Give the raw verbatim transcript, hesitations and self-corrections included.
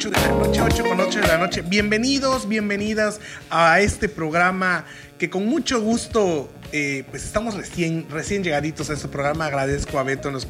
ocho de la noche, ocho con ocho de la noche. Bienvenidos, bienvenidas a este programa que con mucho gusto, eh, pues estamos recién, recién llegaditos a este programa. Agradezco a Beto en los